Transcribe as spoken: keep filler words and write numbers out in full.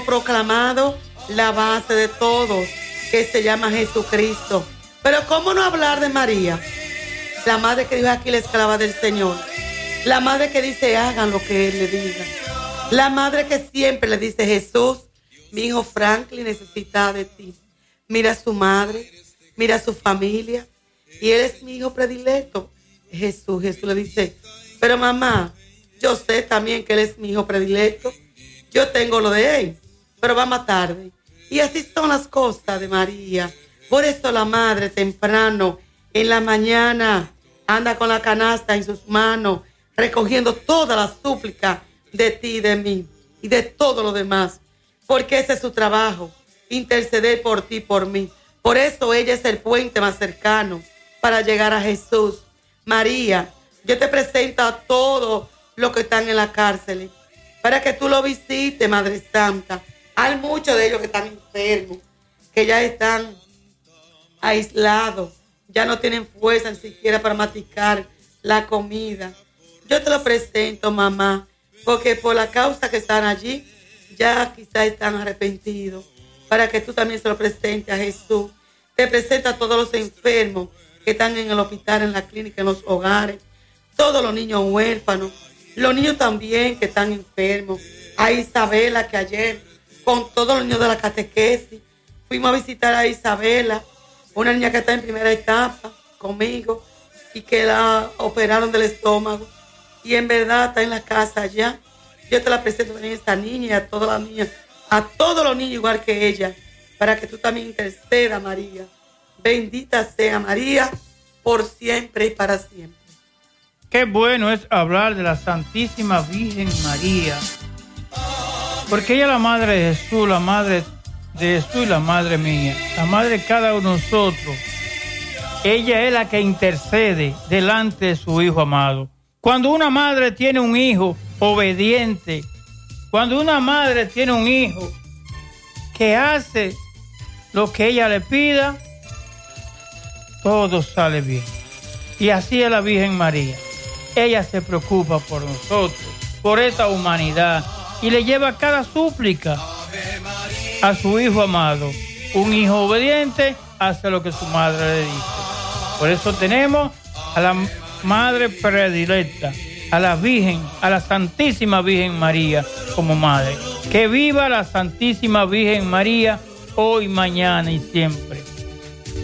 proclamado la base de todos, que se llama Jesucristo. Pero ¿cómo no hablar de María? La madre que dijo aquí la esclava del Señor. La madre que dice hagan lo que Él le diga. La madre que siempre le dice Jesús, mi hijo Franklin necesita de ti. Mira a su madre, mira a su familia. Y él es mi hijo predilecto. Jesús, Jesús le dice, pero mamá, yo sé también que Él es mi hijo predilecto. Yo tengo lo de Él, pero va más tarde. Y así son las cosas de María. Por eso la madre temprano, en la mañana, anda con la canasta en sus manos, recogiendo toda la súplica de ti y de mí, y de todo lo demás. Porque ese es su trabajo, interceder por ti y por mí. Por eso ella es el puente más cercano para llegar a Jesús. María, yo te presento a todos los que están en la cárcel, para que tú lo visites, Madre Santa. Hay muchos de ellos que están enfermos, que ya están aislados, ya no tienen fuerza ni siquiera para masticar la comida. Yo te lo presento, mamá, porque por la causa que están allí, ya quizás están arrepentidos, para que tú también se lo presentes a Jesús. Te presento a todos los enfermos que están en el hospital, en la clínica, en los hogares, todos los niños huérfanos, los niños también que están enfermos. A Isabela, que ayer, con todos los niños de la catequesis, fuimos a visitar a Isabela, una niña que está en primera etapa conmigo y que la operaron del estómago. Y en verdad está en la casa ya. Yo te la presento también a esta niña y a todas las niñas, a todos los niños igual que ella, para que tú también intercedas, María. Bendita sea María, por siempre y para siempre. Qué bueno es hablar de la Santísima Virgen María, porque ella es la madre de Jesús, la madre de Jesús y la madre mía, la madre de cada uno de nosotros. Ella es la que intercede delante de su Hijo amado. Cuando una madre tiene un hijo obediente, cuando una madre tiene un hijo que hace lo que ella le pida, todo sale bien. Y así es la Virgen María. Ella se preocupa por nosotros, por esta humanidad, y le lleva cada súplica a su Hijo amado. Un hijo obediente hace lo que su madre le dice. Por eso tenemos a la Madre predilecta, a la Virgen, a la Santísima Virgen María como madre. Que viva la Santísima Virgen María hoy, mañana y siempre.